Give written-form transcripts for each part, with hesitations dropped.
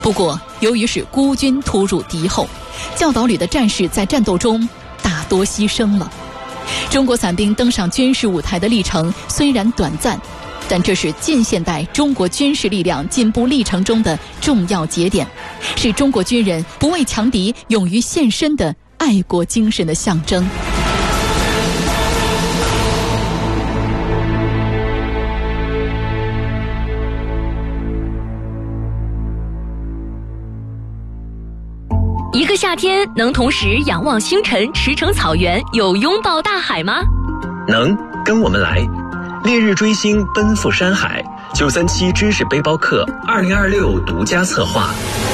不过由于是孤军突入敌后，教导旅的战士在战斗中大多牺牲了。中国伞兵登上军事舞台的历程虽然短暂，但这是近现代中国军事力量进步历程中的重要节点，是中国军人不畏强敌、勇于献身的爱国精神的象征。 一个夏天能同时仰望星辰、驰骋草原，又拥抱大海吗？ 能，跟我们来。烈日追星，奔赴山海。937知识背包客2026独家策划。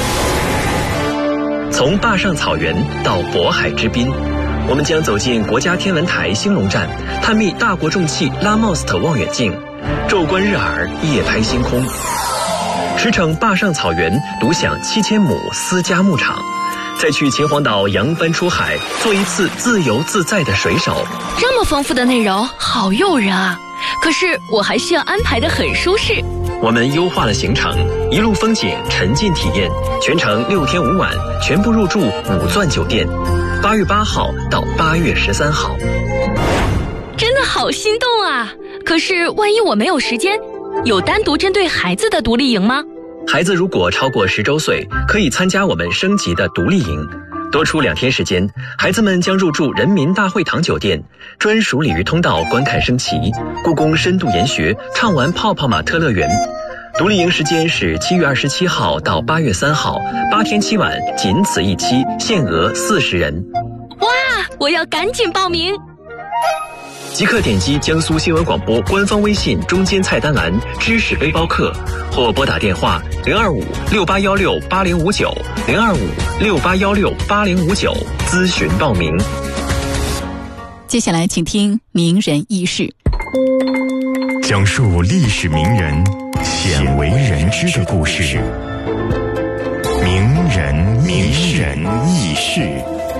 从坝上草原到渤海之滨，我们将走进国家天文台兴隆站，探秘大国重器拉莫斯特望远镜，昼观日珥，夜拍星空。驰骋坝上草原，独享7000亩私家牧场。再去秦皇岛扬帆出海，做一次自由自在的水手。 这么丰富的内容，好诱人啊！可是我还需要安排得很舒适。 我们优化了行程，一路风景，沉浸体验，全程6天5晚，全部入住5钻酒店，8月8号到8月13号。 真的好心动啊！可是万一我没有时间，有单独针对孩子的独立营吗？ 孩子如果超过10周岁，可以参加我们升级的独立营，多出2天时间，孩子们将入住人民大会堂酒店，专属鲤鱼通道观看升旗，故宫深度研学，畅玩泡泡玛特乐园。独立营时间是7月27号到8月3号，8天7晚，仅此一期，限额40人。 哇，我要赶紧报名！ 即刻点击江苏新闻广播官方微信中间菜单栏知识背包客，或拨打电话02568168059 02568168059咨询报名。 接下来请听名人轶事， 讲述历史名人鲜为人知的故事。名人轶事。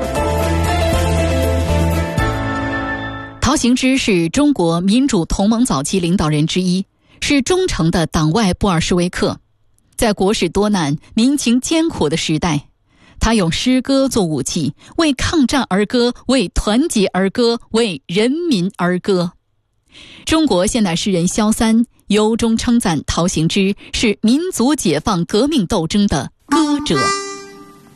陶行知是中国民主同盟早期领导人之一，是忠诚的党外布尔什维克。在国事多难、民情艰苦的时代，他用诗歌做武器，为抗战而歌，为团结而歌，为人民而歌。中国现代诗人萧三由衷称赞陶行知是民族解放革命斗争的歌者。